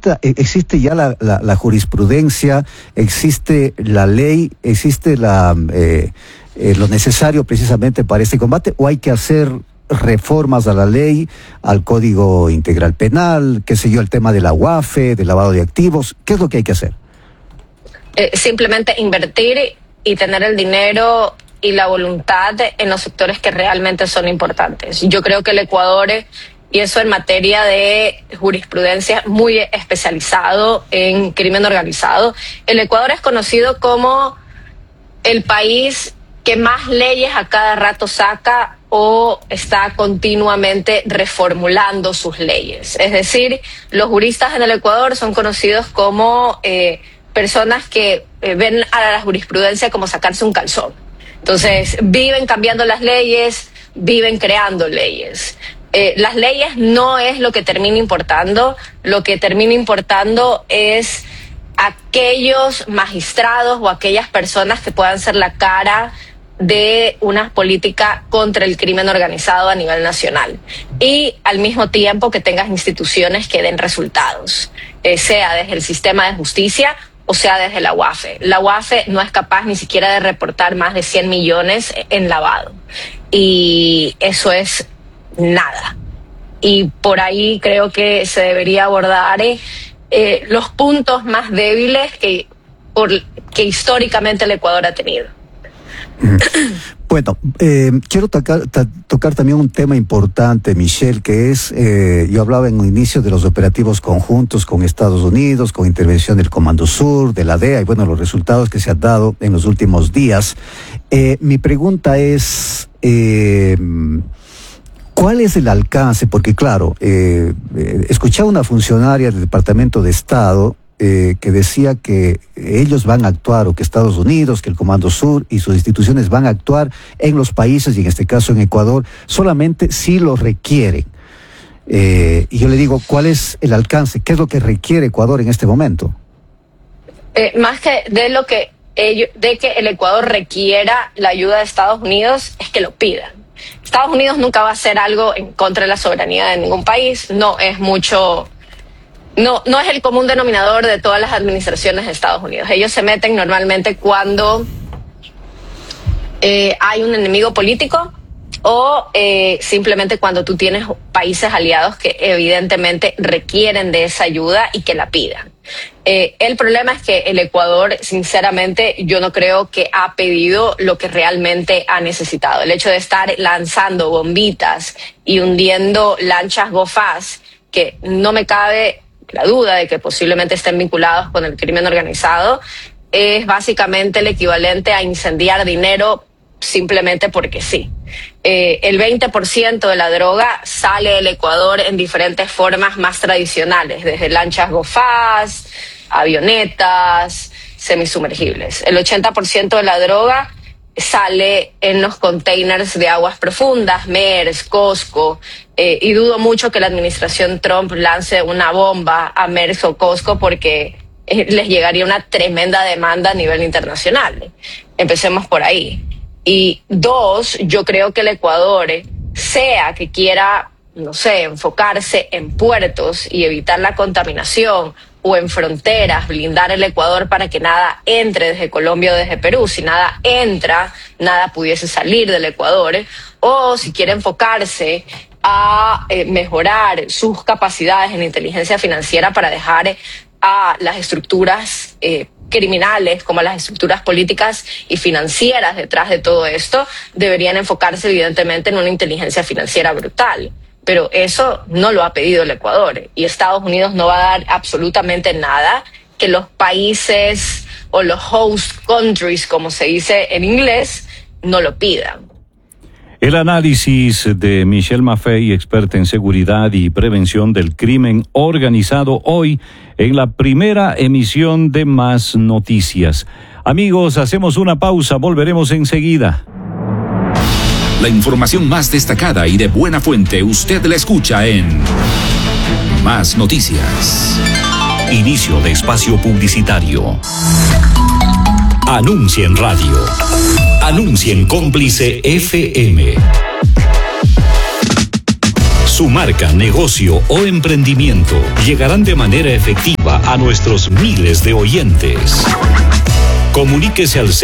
existe ya la jurisprudencia, existe la ley, existe lo necesario precisamente para este combate, o hay que hacer reformas a la ley, al Código Integral Penal, qué sé yo, el tema de la UAFE, del lavado de activos? ¿Qué es lo que hay que hacer? Simplemente invertir y tener el dinero y la voluntad en los sectores que realmente son importantes. Yo creo que el Ecuador, y eso en materia de jurisprudencia, muy especializado en crimen organizado, el Ecuador es conocido como el país que más leyes a cada rato saca o está continuamente reformulando sus leyes. Es decir, los juristas en el Ecuador son conocidos como personas que ven a la jurisprudencia como sacarse un calzón. Entonces, viven cambiando las leyes, viven creando leyes. Las leyes no es lo que termina importando, lo que termina importando es aquellos magistrados o aquellas personas que puedan ser la cara de una política contra el crimen organizado a nivel nacional, y al mismo tiempo que tengas instituciones que den resultados, sea desde el sistema de justicia o sea desde la UAFE. La UAFE no es capaz ni siquiera de reportar más de 100 millones en lavado, y eso es nada. Y por ahí creo que se debería abordar los puntos más débiles que históricamente el Ecuador ha tenido. Bueno, quiero tocar también un tema importante, Michelle, que es, yo hablaba en un inicio de los operativos conjuntos con Estados Unidos, con intervención del Comando Sur, de la DEA, y bueno, los resultados que se han dado en los últimos días. Mi pregunta es, ¿cuál es el alcance? Porque claro, escuchaba una funcionaria del Departamento de Estado que decía que ellos van a actuar, o que Estados Unidos, que el Comando Sur y sus instituciones van a actuar en los países, y en este caso en Ecuador, solamente si lo requieren. Y yo le digo, ¿cuál es el alcance? ¿Qué es lo que requiere Ecuador en este momento? Más que de que el Ecuador requiera la ayuda de Estados Unidos, es que lo pidan. Estados Unidos nunca va a hacer algo en contra de la soberanía de ningún país. No es el común denominador de todas las administraciones de Estados Unidos. Ellos se meten normalmente cuando hay un enemigo político, o simplemente cuando tú tienes países aliados que evidentemente requieren de esa ayuda y que la pidan. El problema es que el Ecuador, sinceramente, yo no creo que ha pedido lo que realmente ha necesitado. El hecho de estar lanzando bombitas y hundiendo lanchas Go Fast, que no me cabe la duda de que posiblemente estén vinculados con el crimen organizado, es básicamente el equivalente a incendiar dinero simplemente porque sí. El 20% de la droga sale del Ecuador en diferentes formas más tradicionales, desde lanchas Go Fast, avionetas, semisumergibles. El 80% de la droga sale en los containers de aguas profundas, MERS, Costco, y dudo mucho que la administración Trump lance una bomba a MERS o Costco, porque les llegaría una tremenda demanda a nivel internacional. Empecemos por ahí. Y dos, yo creo que el Ecuador, sea que quiera, no sé, enfocarse en puertos y evitar la contaminación, o en fronteras, blindar el Ecuador para que nada entre desde Colombia o desde Perú. Si nada entra, nada pudiese salir del Ecuador. O si quiere enfocarse a mejorar sus capacidades en inteligencia financiera para dejar a las estructuras criminales como a las estructuras políticas y financieras detrás de todo esto, deberían enfocarse evidentemente en una inteligencia financiera brutal. Pero eso no lo ha pedido el Ecuador, y Estados Unidos no va a dar absolutamente nada que los países o los host countries, como se dice en inglés, no lo pidan. El análisis de Michelle Maffei, experta en seguridad y prevención del crimen organizado, hoy en la primera emisión de Más Noticias. Amigos, hacemos una pausa, volveremos enseguida. La información más destacada y de buena fuente usted la escucha en Más Noticias. Inicio de espacio publicitario. Anuncia en radio. Anuncia en Cómplice FM. Su marca, negocio o emprendimiento llegarán de manera efectiva a nuestros miles de oyentes. Comuníquese al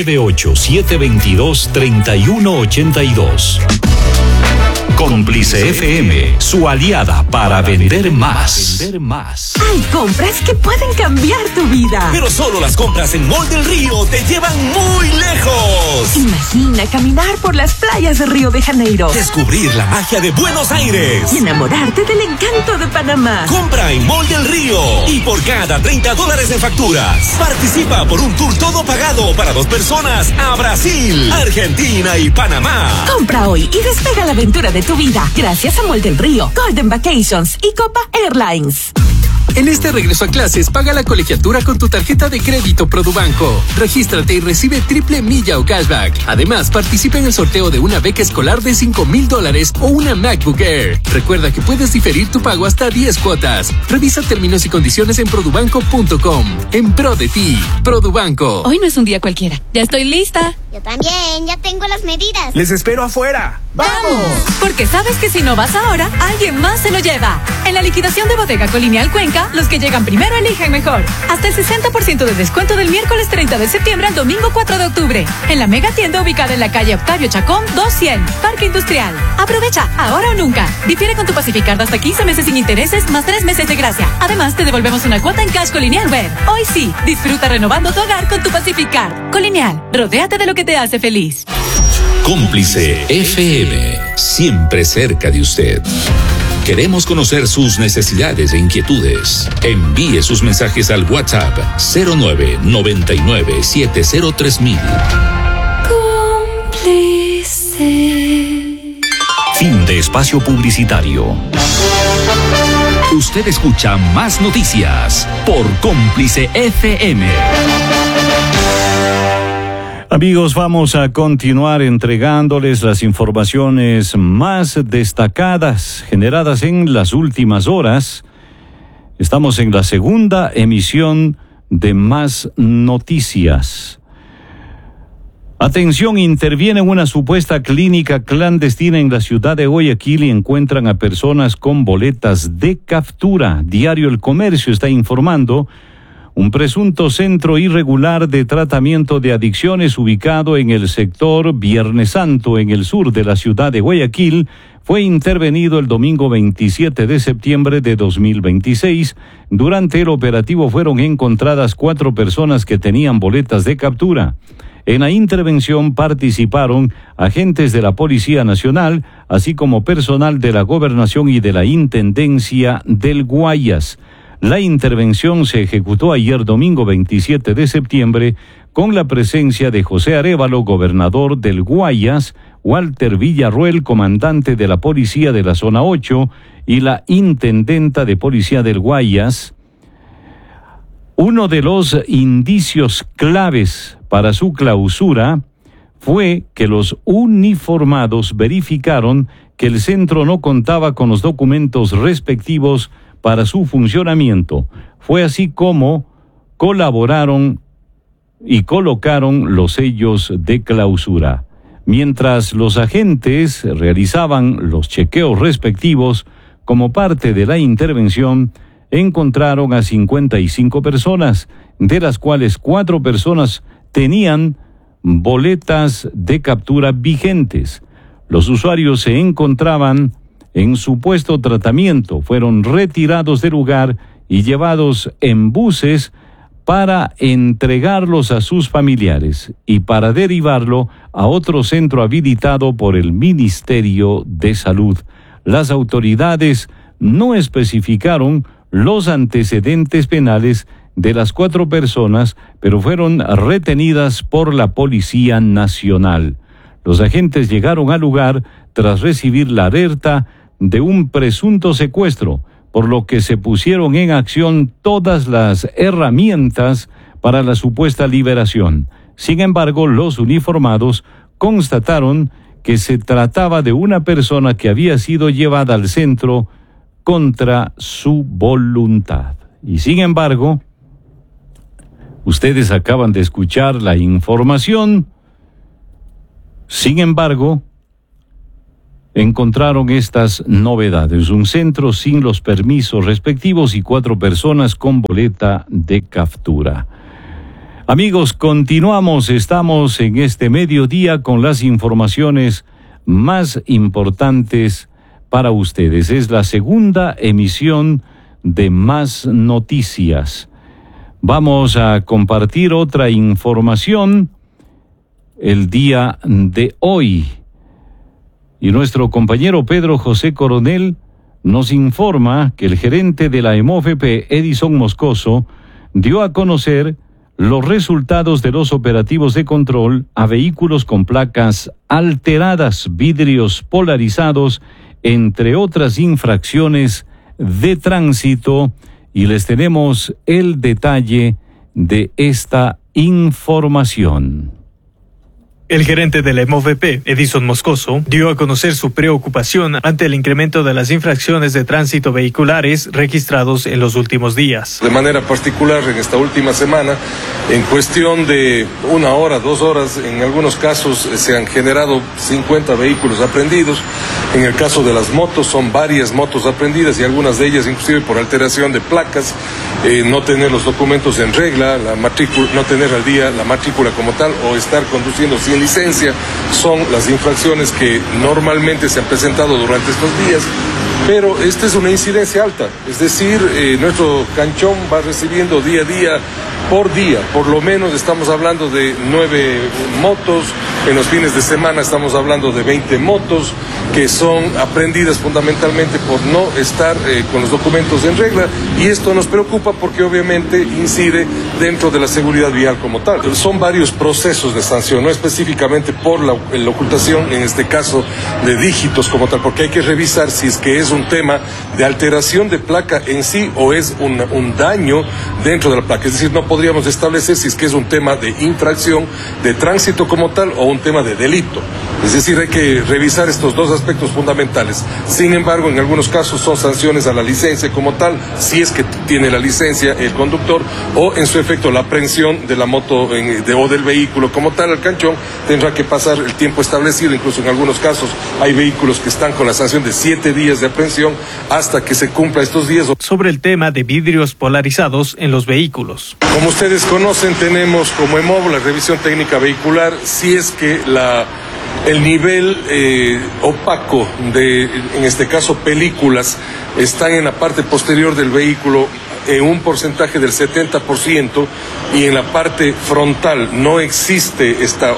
098-722-3182. Cómplice FM, su aliada para vender más. Hay compras que pueden cambiar tu vida. Pero solo las compras en Mall del Río te llevan muy lejos. Imagina caminar por las playas de Río de Janeiro. Descubrir la magia de Buenos Aires. Y enamorarte del encanto de Panamá. Compra en Mall del Río. Y por cada $30 en facturas, participa por un tour todo pagado para 2 personas a Brasil, Argentina y Panamá. Compra hoy y despega la aventura de tu vida. Gracias a Mall del Río, Golden Vacations y Copa Airlines. En este regreso a clases, paga la colegiatura con tu tarjeta de crédito Produbanco. Regístrate y recibe triple milla o cashback. Además, participa en el sorteo de una beca escolar de $5,000 o una MacBook Air. Recuerda que puedes diferir tu pago hasta 10 cuotas. Revisa términos y condiciones en produbanco.com. En pro de ti, Produbanco. Hoy no es un día cualquiera. Ya estoy lista. Yo también, ya tengo las medidas. Les espero afuera. ¡Vamos! Porque sabes que si no vas ahora, alguien más se lo lleva. En la liquidación de Bodega Colonial Cuenca, los que llegan primero eligen mejor. Hasta el 60% de descuento del miércoles 30 de septiembre al domingo 4 de octubre. En la mega tienda ubicada en la calle Octavio Chacón, 200, Parque Industrial. Aprovecha, ahora o nunca. Difiere con tu Pacificard hasta 15 meses sin intereses, más 3 meses de gracia. Además, te devolvemos una cuota en cash Colonial Web. Hoy sí, disfruta renovando tu hogar con tu Pacificard. Colonial, rodéate de lo que te hace feliz. Cómplice FM, siempre cerca de usted. Queremos conocer sus necesidades e inquietudes. Envíe sus mensajes al WhatsApp 0999703000. Cómplice. Fin de espacio publicitario. Usted escucha Más Noticias por Cómplice FM. Amigos, vamos a continuar entregándoles las informaciones más destacadas generadas en las últimas horas. Estamos en la segunda emisión de Más Noticias. Atención, interviene una supuesta clínica clandestina en la ciudad de Guayaquil y encuentran a personas con boletas de captura. Diario El Comercio está informando. Un presunto centro irregular de tratamiento de adicciones ubicado en el sector Viernes Santo, en el sur de la ciudad de Guayaquil, fue intervenido el domingo 27 de septiembre de 2026. Durante el operativo fueron encontradas 4 personas que tenían boletas de captura. En la intervención participaron agentes de la Policía Nacional, así como personal de la Gobernación y de la Intendencia del Guayas. La intervención se ejecutó ayer domingo 27 de septiembre con la presencia de José Arévalo, gobernador del Guayas, Walter Villarruel, comandante de la Policía de la Zona 8 y la Intendenta de Policía del Guayas. Uno de los indicios claves para su clausura fue que los uniformados verificaron que el centro no contaba con los documentos respectivos para su funcionamiento. Fue así como colaboraron y colocaron los sellos de clausura. Mientras los agentes realizaban los chequeos respectivos, como parte de la intervención, encontraron a 55 personas, de las cuales 4 personas tenían boletas de captura vigentes. Los usuarios se encontraban en supuesto tratamiento, fueron retirados del lugar y llevados en buses para entregarlos a sus familiares y para derivarlo a otro centro habilitado por el Ministerio de Salud. Las autoridades no especificaron los antecedentes penales de las 4 personas, pero fueron retenidas por la Policía Nacional. Los agentes llegaron al lugar tras recibir la alerta de un presunto secuestro, por lo que se pusieron en acción todas las herramientas para la supuesta liberación. Sin embargo, los uniformados constataron que se trataba de una persona que había sido llevada al centro contra su voluntad. Y sin embargo, ustedes acaban de escuchar la información. Sin embargo, encontraron estas novedades: un centro sin los permisos respectivos y 4 personas con boleta de captura. Amigos, continuamos, estamos en este mediodía con las informaciones más importantes para ustedes. Es la segunda emisión de Más Noticias. Vamos a compartir otra información el día de hoy. Y nuestro compañero Pedro José Coronel nos informa que el gerente de la EMOVP, Edison Moscoso, dio a conocer los resultados de los operativos de control a vehículos con placas alteradas, vidrios polarizados, entre otras infracciones de tránsito, y les tenemos el detalle de esta información. El gerente de la EMOVP, Edison Moscoso, dio a conocer su preocupación ante el incremento de las infracciones de tránsito vehiculares registrados en los últimos días. De manera particular, en esta última semana, en cuestión de 1 hora, 2 horas, en algunos casos se han generado 50 vehículos apreendidos. En el caso de las motos, son varias motos apreendidas y algunas de ellas inclusive por alteración de placas, no tener los documentos en regla, la matrícula, no tener al día la matrícula como tal o estar conduciendo sin licencia, son las infracciones que normalmente se han presentado durante estos días. Pero esta es una incidencia alta, es decir, nuestro canchón va recibiendo día a día, por lo menos estamos hablando de 9 motos, en los fines de semana estamos hablando de 20 motos que son apreendidas fundamentalmente por no estar con los documentos en regla, y esto nos preocupa porque obviamente incide dentro de la seguridad vial como tal. Son varios procesos de sanción, no específicamente por la ocultación, en este caso de dígitos como tal, porque hay que revisar si es que es un tema de alteración de placa en sí o es un daño dentro de la placa. Es decir, no podríamos establecer si es que es un tema de infracción de tránsito como tal o un tema de delito. Es decir, hay que revisar estos dos aspectos fundamentales. Sin embargo, en algunos casos son sanciones a la licencia como tal, si es que tiene la licencia el conductor, o en su efecto la aprehensión de la moto o del vehículo como tal al canchón, tendrá que pasar el tiempo establecido. Incluso en algunos casos hay vehículos que están con la sanción de 7 días de aprehensión hasta que se cumpla estos días. Sobre el tema de vidrios polarizados en los vehículos. Como ustedes conocen, tenemos como EMOV la revisión técnica vehicular. Si es que el nivel opaco de, en este caso, películas, están en la parte posterior del vehículo en un porcentaje del 70%, y en la parte frontal no existe esta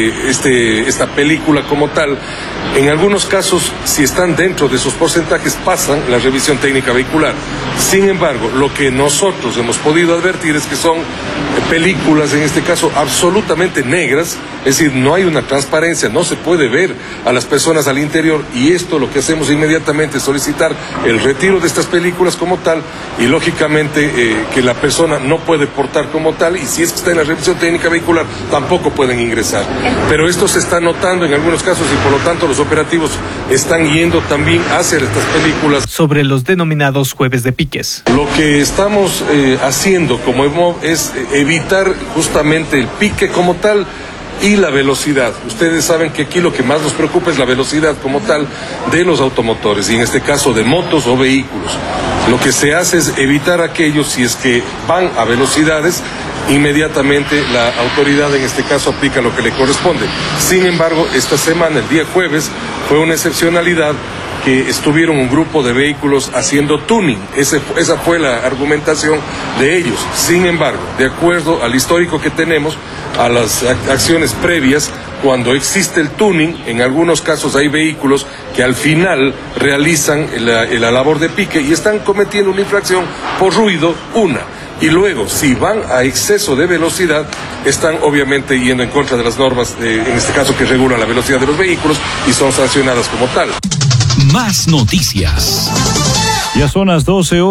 película como tal. En algunos casos, si están dentro de esos porcentajes, pasan la revisión técnica vehicular. Sin embargo, lo que nosotros hemos podido advertir es que son películas, en este caso, absolutamente negras, es decir, no hay una transparencia, no se puede ver a las personas al interior, y esto lo que hacemos inmediatamente es solicitar el retiro de estas películas como tal, y lógicamente que la persona no puede portar como tal, y si es que está en la revisión técnica vehicular tampoco pueden ingresar. Pero esto se está notando en algunos casos, y por lo tanto los operativos están yendo también hacia estas películas. Sobre los denominados jueves de piques. Lo que estamos haciendo como EMOV es evitar justamente el pique como tal y la velocidad. Ustedes saben que aquí lo que más nos preocupa es la velocidad como tal de los automotores, y en este caso de motos o vehículos. Lo que se hace es evitar aquellos, si es que van a velocidades, inmediatamente la autoridad en este caso aplica lo que le corresponde. Sin embargo, esta semana, el día jueves, fue una excepcionalidad que estuvieron un grupo de vehículos haciendo tuning. Esa fue la argumentación de ellos. Sin embargo, de acuerdo al histórico que tenemos, a las acciones previas, cuando existe el tuning, en algunos casos hay vehículos que al final realizan la labor de pique y están cometiendo una infracción por ruido, y luego, si van a exceso de velocidad, están obviamente yendo en contra de las normas, en este caso, que regulan la velocidad de los vehículos, y son sancionadas como tal. Más noticias. Ya son las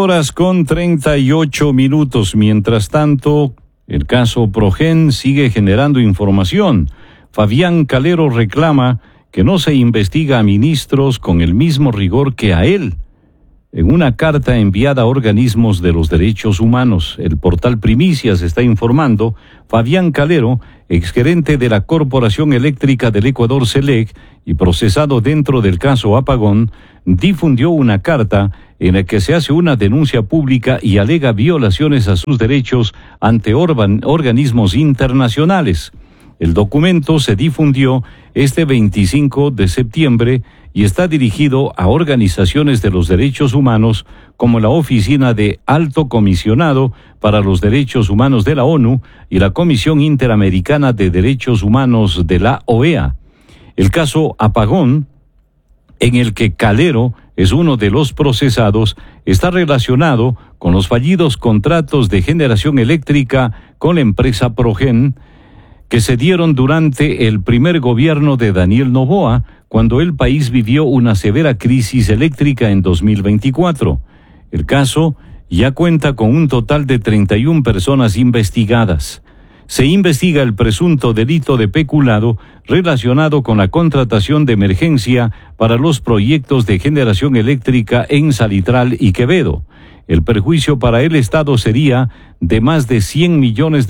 12:38. Mientras tanto, el caso Progen sigue generando información. Fabián Calero reclama que no se investiga a ministros con el mismo rigor que a él. En una carta enviada a organismos de los derechos humanos, el portal Primicias está informando, Fabián Calero, exgerente de la Corporación Eléctrica del Ecuador, CELEC, y procesado dentro del caso Apagón, difundió una carta en la que se hace una denuncia pública y alega violaciones a sus derechos ante organismos internacionales. El documento se difundió este 25 de septiembre y está dirigido a organizaciones de los derechos humanos como la Oficina de Alto Comisionado para los Derechos Humanos de la ONU y la Comisión Interamericana de Derechos Humanos de la OEA. El caso Apagón, en el que Calero es uno de los procesados, está relacionado con los fallidos contratos de generación eléctrica con la empresa Progen, que se dieron durante el primer gobierno de Daniel Noboa, cuando el país vivió una severa crisis eléctrica en 2024. El caso ya cuenta con un total de 31 personas investigadas. Se investiga el presunto delito de peculado relacionado con la contratación de emergencia para los proyectos de generación eléctrica en Salitral y Quevedo. El perjuicio para el Estado sería de más de $100 millones,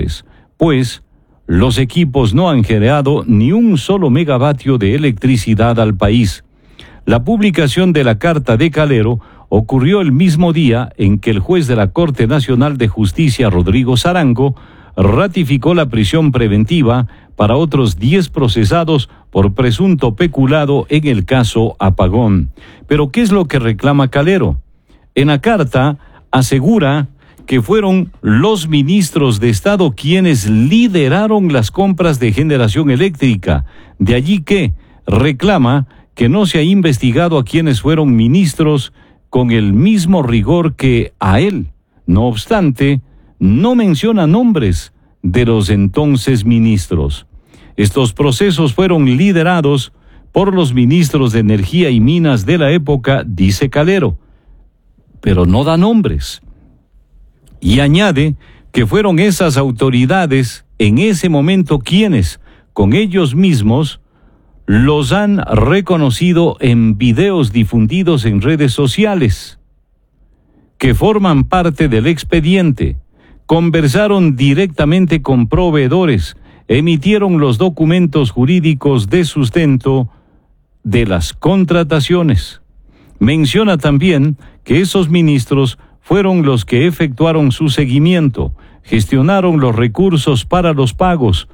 pues los equipos no han generado ni un solo megavatio de electricidad al país. La publicación de la carta de Calero ocurrió el mismo día en que el juez de la Corte Nacional de Justicia, Rodrigo Sarango, ratificó la prisión preventiva para otros 10 procesados por presunto peculado en el caso Apagón. Pero ¿qué es lo que reclama Calero? En la carta asegura que fueron los ministros de Estado quienes lideraron las compras de generación eléctrica. De allí que reclama que no se ha investigado a quienes fueron ministros con el mismo rigor que a él. No obstante, no menciona nombres de los entonces ministros. Estos procesos fueron liderados por los ministros de Energía y Minas de la época, dice Calero, pero no da nombres. Y añade que fueron esas autoridades en ese momento quienes, con ellos mismos, los han reconocido en videos difundidos en redes sociales, que forman parte del expediente, conversaron directamente con proveedores, emitieron los documentos jurídicos de sustento de las contrataciones. Menciona también que esos ministros fueron los que efectuaron su seguimiento, gestionaron los recursos para los pagos,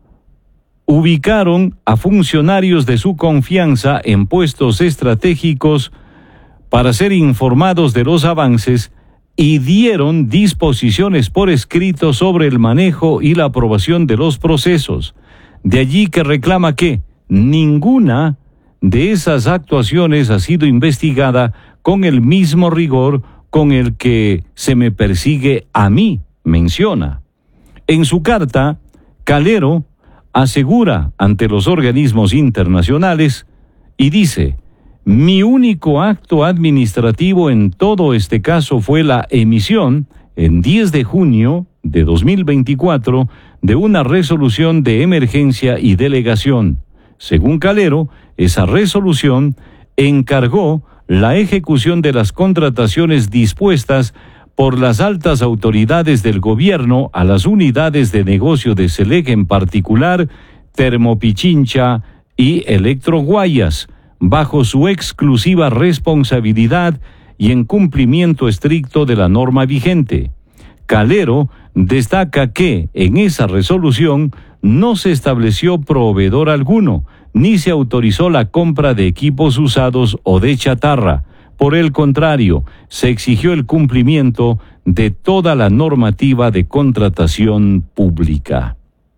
ubicaron a funcionarios de su confianza en puestos estratégicos para ser informados de los avances y dieron disposiciones por escrito sobre el manejo y la aprobación de los procesos. De allí que reclama que ninguna de esas actuaciones ha sido investigada con el mismo rigor con el que se me persigue a mí, menciona. En su carta, Calero asegura ante los organismos internacionales y dice: mi único acto administrativo en todo este caso fue la emisión, en 10 de junio de 2024, de una resolución de emergencia y delegación. Según Calero, esa resolución encargó la ejecución de las contrataciones dispuestas por las altas autoridades del gobierno a las unidades de negocio de SELEC, en particular Termopichincha y Electroguayas, bajo su exclusiva responsabilidad y en cumplimiento estricto de la norma vigente. Calero destaca que en esa resolución no se estableció proveedor alguno, ni se autorizó la compra de equipos usados o de chatarra. Por el contrario, se exigió el cumplimiento de toda la normativa de contratación pública.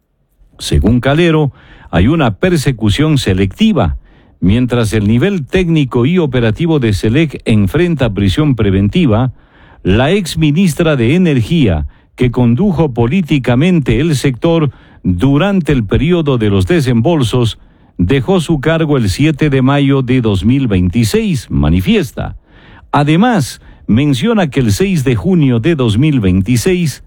Según Calero, hay una persecución selectiva. Mientras el nivel técnico y operativo de SELEC enfrenta prisión preventiva, la exministra de Energía, que condujo políticamente el sector durante el periodo de los desembolsos, dejó su cargo el 7 de mayo de 2026, manifiesta. Además, menciona que el 6 de junio de 2026,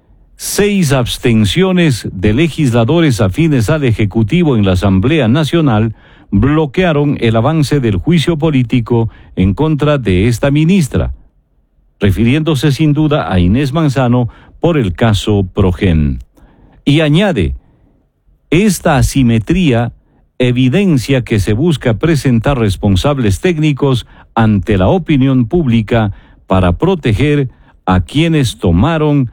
6 abstenciones de legisladores afines al Ejecutivo en la Asamblea Nacional bloquearon el avance del juicio político en contra de esta ministra, refiriéndose sin duda a Inés Manzano por el caso Progen. Y añade, esta asimetría evidencia que se busca presentar responsables técnicos ante la opinión pública para proteger a quienes tomaron